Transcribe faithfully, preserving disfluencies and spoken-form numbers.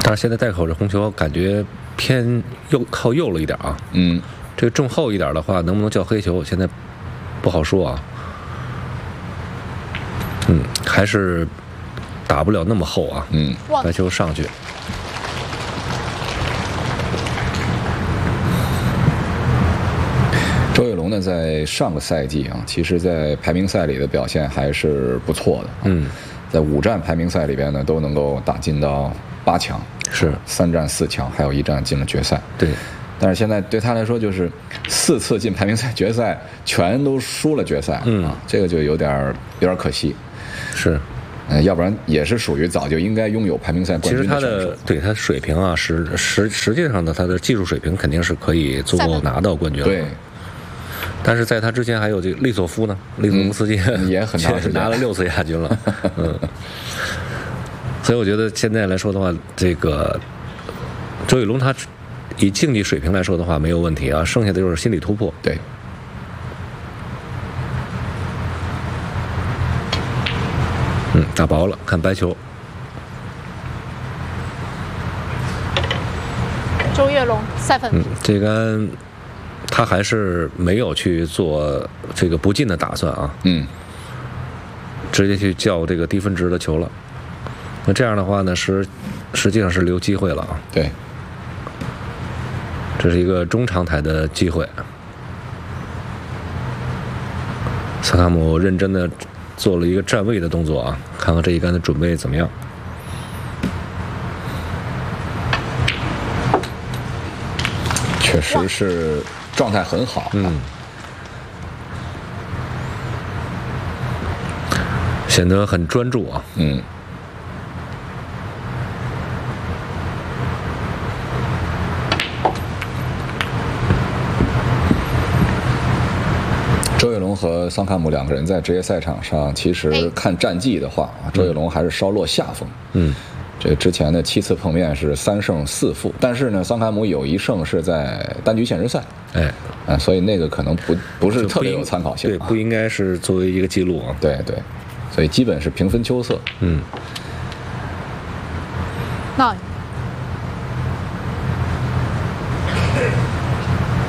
但是现在袋口这红球感觉偏右靠右了一点啊。 嗯， 这个重厚一点的话，能不能叫黑球？现在不好说啊。嗯，还是打不了那么厚啊。 嗯， 白球上去。 周跃龙呢，在上个赛季啊，其实在排名赛里的表现还是不错的。 嗯， 在五站排名赛里边呢，都能够打进到八强， 是三战四强，还有一战进了决赛。 对， 但是现在对他来说，就是四次进排名赛决赛，全都输了决赛。 嗯啊，这个就有点有点可惜。 是。 呃，要不然也是属于早就应该拥有排名赛冠军的选手。 其实他的对他水平啊，实实实际上呢，他的技术水平肯定是可以足够拿到冠军的。 对。 但是在他之前还有这个利索夫呢，利索夫斯基、 嗯、也很长时间拿了六次亚军了。嗯。所以我觉得现在来说的话，这个周跃龙他以竞技水平来说的话没有问题啊，剩下的就是心理突破。 对。 嗯，打薄了，看白球。 周跃龙赛分。 嗯，这杆他还是没有去做这个不进的打算啊。 嗯。 直接去叫这个低分值的球了。那这样的话呢，实实际上是留机会了啊。 对。 这是一个中长台的机会。萨卡姆认真的做了一个站位的动作啊，看看这一杆的准备怎么样。 确实是状态很好。 嗯。显得很专注啊。 嗯。周跃龙和桑卡姆两个人在职业赛场上，其实看战绩的话，周跃龙还是稍落下风。 嗯。 这之前的七次碰面是三胜四负，但是呢，桑卡姆有一胜是在单局限时赛。 哎。 啊，所以那个可能不不是特别有参考性。 对，不应该是作为一个记录啊。 对对。所以基本是平分秋色。 嗯。 那。